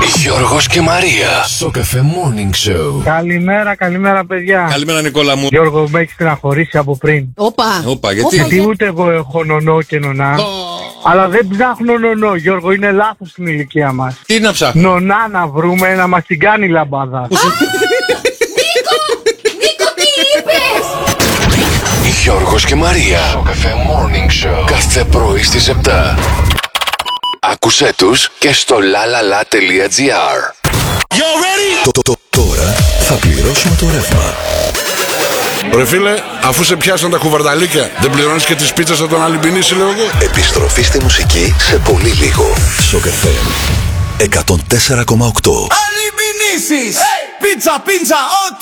Γιώργος και Μαρία. Σοκαφέ Morning Show. Καλημέρα παιδιά. Καλημέρα Νικόλα μου. Γιώργο, με έχεις στεναχωρήσει από πριν. Όπα, γιατί? Γιατί ούτε εγώ έχω νονό και νονά. Αλλά δεν ψάχνω νονό, Γιώργο, είναι λάθος στην ηλικία μας. Τι να ψάχνω? Νονά να βρούμε να μας την κάνει λαμπάδα. Νίκο, τι είπες? Γιώργος και Μαρία. Σοκαφέ Morning Show. Κάθε πρωί στις 7. Άκουσέ τους και στο lalala.gr. Τώρα θα πληρώσουμε το ρεύμα. Ρε φίλε, αφού σε πιάσαν τα κουβαρδαλίκια, δεν πληρώνεις και τις πίτσες από τον Αλυμπινίση, λέω εγώ. Επιστροφή στη μουσική σε πολύ λίγο. Σοκαφέ 104,8. Αλυμπινίσεις! Πίτσα,